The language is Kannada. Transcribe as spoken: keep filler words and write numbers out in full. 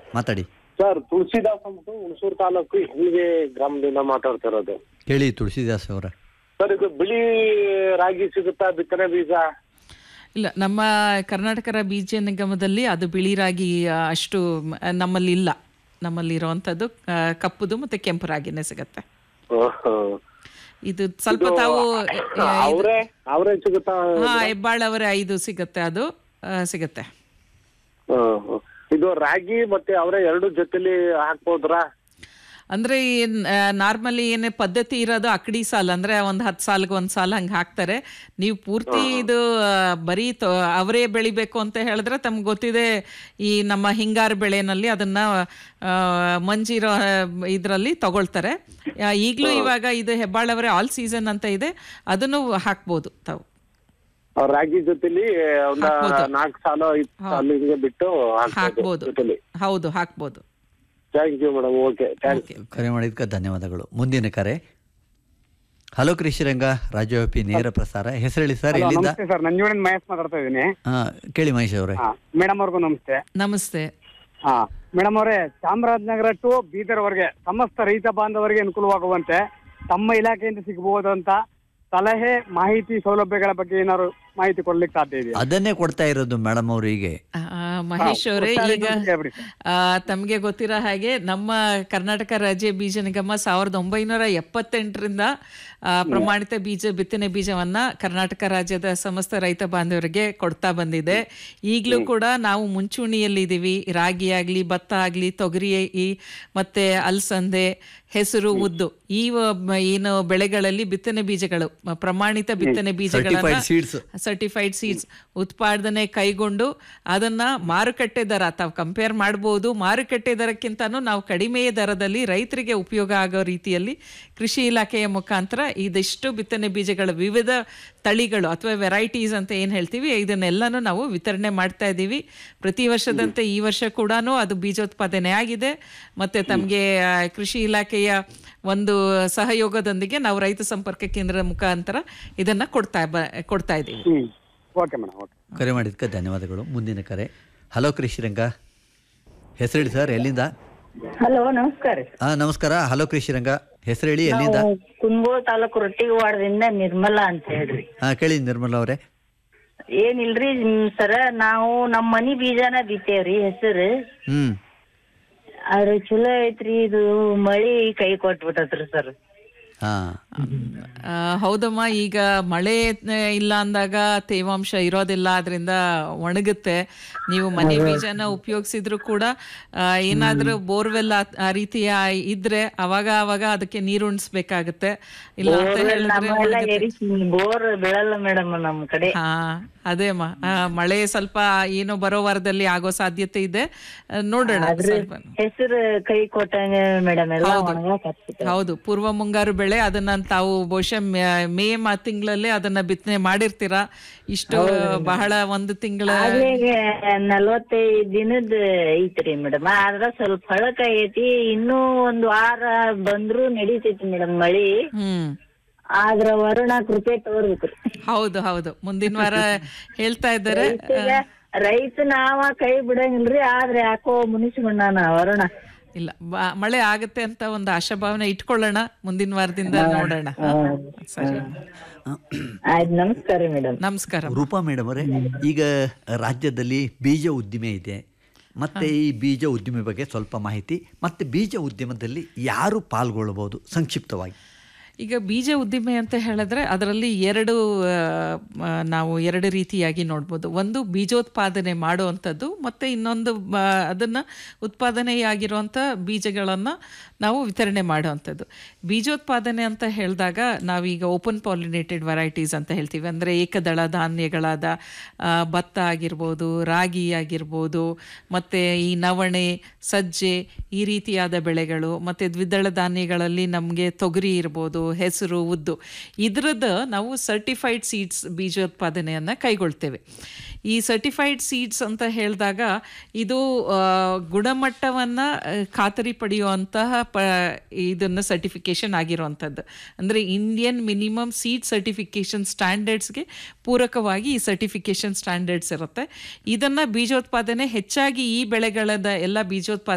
ಮಾತಾಡಿ ಸರ್. ತುಳಸಿದಾಸ್ ಅಂದ್ಬಿಟ್ಟು ಹುಣಸೂರು ತಾಲೂಕು ಹೆಣ್ಣಿಗೆ ಗ್ರಾಮದಿಂದ ಮಾತಾಡ್ತಾ ಇರೋದು. ಕೇಳಿ ತುಳಸಿದಾಸ್ ಅವರ. ಸರ್, ಇದು ಬಿಳಿ ರಾಗಿ ಸಿಗುತ್ತಾ, ಬಿತ್ತನೆ ಬೀಜ? ಇಲ್ಲ, ನಮ್ಮ ಕರ್ನಾಟಕ ಬೀಜ ನಿಗಮದಲ್ಲಿ ಅದು ಬಿಳಿ ರಾಗಿ ಅಷ್ಟು ನಮ್ಮಲ್ಲಿ ಇಲ್ಲ. ನಮ್ಮಲ್ಲಿ ಇರುವಂಥದ್ದು ಕಪ್ಪುದು ಮತ್ತೆ ಕೆಂಪು ರಾಗಿನೇ ಸಿಗತ್ತೆ. ಇದು ಸ್ವಲ್ಪ ತಾವು ಅವರೇ ಸಿಗುತ್ತಾ? ಹಾ, ಹೆಬ್ಬಾಳ್ ಅವರೇ ಐದು ಸಿಗತ್ತೆ, ಅದು ಸಿಗತ್ತೆ. ಇದು ರಾಗಿ ಮತ್ತೆ ಅವರೇ ಎರಡು ಜೊತೆಲಿ ಹಾಕ್ಬೋದ್ರಾ? ಅಂದ್ರೆ ನಾರ್ಮಲಿ ಏನೇ ಪದ್ಧತಿ ಇರೋದು ಅಕಡಿ ಸಾಲ ಅಂದ್ರೆ ಒಂದ್ ಹತ್ತು ಸಾಲ್ಗೆ ಒಂದ್ ಸಾಲ ಹಂಗೆ ಹಾಕ್ತಾರೆ. ನೀವು ಪೂರ್ತಿ ಇದು ಬರೀ ಅವರೇ ಬೆಳಿಬೇಕು ಅಂತ ಹೇಳಿದ್ರೆ ತಮ್ಗೆ ಗೊತ್ತಿದೆ, ಈ ನಮ್ಮ ಹಿಂಗಾರು ಬೆಳೆನಲ್ಲಿ ಅದನ್ನ ಮಂಜಿರೋ ಇದರಲ್ಲಿ ತಗೊಳ್ತಾರೆ. ಈಗಲೂ ಇವಾಗ ಇದು ಹೆಬ್ಬಾಳವರೇ ಆಲ್ ಸೀಸನ್ ಅಂತ ಇದೆ, ಅದನ್ನು ಹಾಕ್ಬೋದು ತಾವು. ರಾಗಿ ಜೊತೆಲಿ ನಾಲ್ಕು ಸಾಲ ಐದು ಸಾಲ ಹಿಂಗೆ ಬಿಟ್ಟು ಹಾಕ್ಬೋದು. ಹೌದು, ಹಾಕ್ಬೋದು. Thank you madam. Okay, thank you. ಕರೆ ಮಾಡಿದ್ಕೆ ಧನ್ಯವಾದಗಳು. ಮುಂದಿನ ಕರೆ. ಹಲೋ ಕೃಷಿರಂಗ ರಾಜ್ಯವ್ಯಾಪಿ ನೇರ ಪ್ರಸಾರ. ಹೆಸರು ಹೇಳಿ ಸರ್, ಎಲ್ಲಿಂದ? ಸರ್, ನಂಜುಂಡಿಂದ ಮಹೇಶ್ ಮಾತಾಡ್ತಾ ಇದ್ದೀನಿ. ಹಾ, ಕೇಳಿ ಮಹೇಶ್ ಅವರೇ. ಮೇಡಮ್ ಅವ್ರಿಗೂ ನಮಸ್ತೆ. ನಮಸ್ತೆ. ಹಾ ಮೇಡಮ್ ಅವರೇ, ಚಾಮರಾಜನಗರ ಟು ಬೀದರ್ ವರೆಗೆ ಸಮಸ್ತ ರೈತ ಬಾಂಧವರಿಗೆ ಅನುಕೂಲವಾಗುವಂತೆ ತಮ್ಮ ಇಲಾಖೆಯಿಂದ ಸಿಗಬಹುದಂತ ಸಲಹೆ, ಮಾಹಿತಿ, ಸೌಲಭ್ಯಗಳ ಬಗ್ಗೆ ಏನಾದ್ರು ಮಾಹಿತಿ ಕೊಡ್ಲಿಕ್ಕೆ ಸಾಧ್ಯ ಇದೆ? ಅದನ್ನೇ ಕೊಡ್ತಾ ಇರೋದು ಮೇಡಮ್ ಅವರು. ಹೀಗೆ ಮಹೇಶ್ ಅವರೇ, ಈಗ ತಮಗೆ ಗೊತ್ತಿರೋ ಹಾಗೆ ನಮ್ಮ ಕರ್ನಾಟಕ ರಾಜ್ಯ ಬೀಜ ನಿಗಮ ಸಾವಿರದ ಒಂಬೈನೂರ ಎಪ್ಪತ್ತೆಂಟರಿಂದ ಪ್ರಮಾಣಿತ ಬೀಜ ಬಿತ್ತನೆ ಬೀಜವನ್ನ ಕರ್ನಾಟಕ ರಾಜ್ಯದ ಸಮಸ್ತ ರೈತ ಬಾಂಧವರಿಗೆ ಕೊಡ್ತಾ ಬಂದಿದೆ. ಈಗಲೂ ಕೂಡ ನಾವು ಮುಂಚೂಣಿಯಲ್ಲಿ ಇದ್ದೀವಿ. ರಾಗಿ ಆಗಲಿ, ಭತ್ತ ಆಗಲಿ, ತೊಗರಿ ಈ ಮತ್ತೆ ಅಲಸಂದೆ, ಹೆಸರು, ಉದ್ದು, ಈ ಏನು ಬೆಳೆಗಳಲ್ಲಿ ಬಿತ್ತನೆ ಬೀಜಗಳು, ಪ್ರಮಾಣಿತ ಬಿತ್ತನೆ ಬೀಜಗಳನ್ನ, ಸರ್ಟಿಫೈಡ್ ಸೀಡ್ಸ್ ಉತ್ಪಾದನೆ ಕೈಗೊಂಡು ಅದನ್ನ ಮಾರುಕಟ್ಟೆ ದರ ತಾವು ಕಂಪೇರ್ ಮಾಡಬಹುದು. ಮಾರುಕಟ್ಟೆ ದರಕ್ಕಿಂತನೂ ನಾವು ಕಡಿಮೆ ದರದಲ್ಲಿ ರೈತರಿಗೆ ಉಪಯೋಗ ಆಗೋ ರೀತಿಯಲ್ಲಿ ಕೃಷಿ ಇಲಾಖೆಯ ಮುಖಾಂತರ ಇದಿಷ್ಟು ಬಿತ್ತನೆ ಬೀಜಗಳ ವಿವಿಧ ತಳಿಗಳು ಅಥವಾ ವೆರೈಟೀಸ್ ಅಂತ ಏನು ಹೇಳ್ತೀವಿ, ಇದನ್ನೆಲ್ಲನೂ ನಾವು ವಿತರಣೆ ಮಾಡ್ತಾ ಇದ್ದೀವಿ. ಪ್ರತಿ ವರ್ಷದಂತೆ ಈ ವರ್ಷ ಕೂಡ ಅದು ಬೀಜೋತ್ಪಾದನೆ ಆಗಿದೆ. ಮತ್ತು ತಮಗೆ ಕೃಷಿ ಇಲಾಖೆಯ ಒಂದು ಸಹಯೋಗದೊಂದಿಗೆ ನಾವು ರೈತ ಸಂಪರ್ಕ ಕೇಂದ್ರದ ಮುಖಾಂತರ ಇದನ್ನ ಕೊಡ್ತಾ ಕೊಡ್ತಾ ಇದ್ದೀವಿ. ಕರೆ ಮಾಡಿದ್ಕೆ ಧನ್ಯವಾದಗಳು. ಮುಂದಿನ ಕರೆ. ಹಲೋ ಕೃಷಿರಂಗ, ಹೆಸರು ಹೇಳಿ ಸರ್, ಎಲ್ಲಿಂದ? ಹಲೋ, ನಮಸ್ಕಾರ. ಹಾ, ನಮಸ್ಕಾರ. ಹಲೋ ಕೃಷಿರಂಗ, ಹೆಸರು ಹೇಳಿ, ಎಲ್ಲಿಂದ? ಕುಂದಗೋಳ ತಾಲೂಕು ರೊಟ್ಟಿವಾಡದಿಂದ ನಿರ್ಮಲಾ ಅಂತ ಹೇಳ್ರಿ. ಹಾ, ಕೇಳಿ ನಿರ್ಮಲಾ ಅವರೇ. ಏನಿಲ್ರಿ ಸರ, ನಾವು ನಮ್ಮ ಮನಿ ಬೀಜನ ಬಿತ್ತೇವ್ರಿ, ಹೆಸರು. ಹ್ಮ್ ಆದ್ರೆ ಚಲೋ ಐತ್ರಿ, ಇದು ಮಳಿ ಕೈ ಕೊಟ್ಬಿಟ್ಟತ್ರಿ ಸರ್. ಹೌದಮ್ಮ, ಈಗ ಮಳೆ ಇಲ್ಲ ಅಂದಾಗ ತೇವಾಂಶ ಇರೋದಿಲ್ಲ, ಅದರಿಂದ ಒಣಗುತ್ತೆ. ನೀವು ಮನೆ ಬೀಜನ ಉಪಯೋಗಿಸಿದ್ರು ಕೂಡ ಏನಾದ್ರೂ ಬೋರ್ವೆಲ್ ಆ ರೀತಿಯ ಇದ್ರೆ ಅವಾಗ ಅವಾಗ ಅದಕ್ಕೆ ನೀರು ಉಣಿಸ್ಬೇಕಾಗತ್ತೆ. ಇಲ್ಲ ಅಂತ ಹೇಳಿದ್ರೆ ಬೋರ್ ಬೀಳಲ್ಲ ಮೇಡಮ್ ನಮ್ ಕಡೆ. ಹಾ, ಅದೇಮ್ಮ, ಮಳೆ ಸ್ವಲ್ಪ ಏನೋ ಬರೋ ವಾರದಲ್ಲಿ ಆಗೋ ಸಾಧ್ಯತೆ ಇದೆ, ನೋಡೋಣ. ಹೆಸರು ಕೈ ಕೊಟ್ಟಂಗ ಮೇಡಮ್. ಹೌದು, ಪೂರ್ವ ಮುಂಗಾರು ಬೆಳೆ, ಅದನ್ನ ತಾವು ಬಹುಶಃ ಮೇ ತಿಂಗಳಲ್ಲಿ ಅದನ್ನ ಬಿತ್ತನೆ ಮಾಡಿರ್ತೀರಾ. ಇಷ್ಟು ಬಹಳ ಒಂದು ತಿಂಗಳ ನಲ್ವತ್ತೈದು ದಿನದ ಐತ್ರಿ ಮೇಡಮ್. ಆದ್ರ ಸ್ವಲ್ಪ ಹಳಕ ಐತಿ, ಇನ್ನೂ ಒಂದ್ ವಾರ ಬಂದ್ರು ನಡೀತೈತಿ ಮೇಡಮ್ ಮಳಿ. ಹ್ಮ್ ಆದ್ರ ವರುಣ ಕೃಪೆ ತೋರ್ಬೇಕ್ರಿ. ಹೌದು ಹೌದು, ಮುಂದಿನ ವಾರ ಹೇಳ್ತಾ ಇದ್ದಾರೆ. ರೈತ ನಾವ ಕೈ ಬಿಡಂಗಿಲ್ರಿ, ಆದ್ರೆ ಯಾಕೋ ಮುನಿಸ್ಕೊಂಡಾನ ವರುಣ. ಇಲ್ಲ, ಮಳೆ ಆಗತ್ತೆ ಅಂತ ಒಂದು ಆಶಾಭಾವನೆ ಇಟ್ಕೊಳ್ಳೋಣ. ಮುಂದಿನ ವಾರದಿಂದ ನೋಡೋಣ. ಸರಿ, ನಮಸ್ಕಾರ ಮೇಡಮ್. ನಮಸ್ಕಾರ ರೂಪಾ ಮೇಡಮ್ ಅವರೇ. ಈಗ ರಾಜ್ಯದಲ್ಲಿ ಬೀಜ ಉದ್ದಿಮೆ ಇದೆ, ಮತ್ತೆ ಈ ಬೀಜ ಉದ್ದಿಮೆ ಬಗ್ಗೆ ಸ್ವಲ್ಪ ಮಾಹಿತಿ, ಮತ್ತೆ ಬೀಜ ಉದ್ಯಮದಲ್ಲಿ ಯಾರು ಪಾಲ್ಗೊಳ್ಳಬಹುದು ಸಂಕ್ಷಿಪ್ತವಾಗಿ? ಈಗ ಬೀಜ ಉದ್ದಿಮೆ ಅಂತ ಹೇಳಿದ್ರೆ ಅದರಲ್ಲಿ ಎರಡು ನಾವು ಎರಡು ರೀತಿಯಾಗಿ ನೋಡ್ಬೋದು. ಒಂದು ಬೀಜೋತ್ಪಾದನೆ ಮಾಡುವಂಥದ್ದು, ಮತ್ತು ಇನ್ನೊಂದು ಅದನ್ನು ಉತ್ಪಾದನೆಯಾಗಿರುವಂಥ ಬೀಜಗಳನ್ನು ನಾವು ವಿತರಣೆ ಮಾಡುವಂಥದ್ದು. ಬೀಜೋತ್ಪಾದನೆ ಅಂತ ಹೇಳಿದಾಗ ನಾವೀಗ ಓಪನ್ ಪಾಲಿನೇಟೆಡ್ ವೆರೈಟೀಸ್ ಅಂತ ಹೇಳ್ತೀವಿ. ಅಂದರೆ ಏಕದಳ ಧಾನ್ಯಗಳಾದ ಭತ್ತ ಆಗಿರ್ಬೋದು, ರಾಗಿ ಆಗಿರ್ಬೋದು, ಮತ್ತು ಈ ನವಣೆ, ಸಜ್ಜೆ, ಈ ರೀತಿಯಾದ ಬೆಳೆಗಳು, ಮತ್ತು ದ್ವಿದಳ ಧಾನ್ಯಗಳಲ್ಲಿ ನಮಗೆ ತೊಗರಿ ಇರ್ಬೋದು, ಹೆಸರು, ಉದ್ದು, ಇದ್ರದ್ದು ನಾವು ಸರ್ಟಿಫೈಡ್ ಸೀಡ್ಸ್ ಬೀಜೋತ್ಪಾದನೆಯನ್ನು ಕೈಗೊಳ್ತೇವೆ. ಈ ಸರ್ಟಿಫೈಡ್ ಸೀಡ್ಸ್ ಅಂತ ಹೇಳಿದಾಗ ಇದು ಗುಣಮಟ್ಟವನ್ನು ಖಾತರಿ ಪಡೆಯುವಂತಹ ಪ ಇದನ್ನು ಸರ್ಟಿಫಿಕೇಷನ್ ಆಗಿರುವಂಥದ್ದು. ಅಂದರೆ ಇಂಡಿಯನ್ ಮಿನಿಮಮ್ ಸೀಡ್ ಸರ್ಟಿಫಿಕೇಷನ್ ಸ್ಟ್ಯಾಂಡರ್ಡ್ಸ್ಗೆ ಪೂರಕವಾಗಿ ಈ ಸರ್ಟಿಫಿಕೇಷನ್ ಸ್ಟ್ಯಾಂಡರ್ಡ್ಸ್ ಇರುತ್ತೆ. ಇದನ್ನು ಬೀಜೋತ್ಪಾದನೆ ಹೆಚ್ಚಾಗಿ ಈ ಬೆಳೆಗಳದ ಎಲ್ಲ ಬೀಜೋತ್ಪಾದನೆ